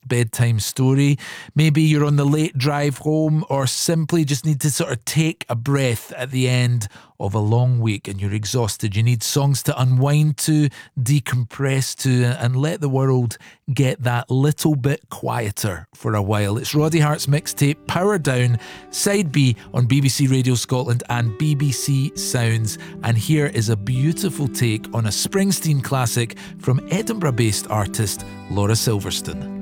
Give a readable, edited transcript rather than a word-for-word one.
bedtime story. Maybe you're on the late drive home, or simply just need to sort of take a breath at the end of a long week and you're exhausted. You need songs to unwind to, decompress to, and let the world get that little bit quieter for a while. It's Roddy Hart's mixtape Power Down, Side B on BBC Radio Scotland and BBC Sounds. And here is a beautiful take on a Springsteen classic from Edinburgh-based artist Laura Silverstone.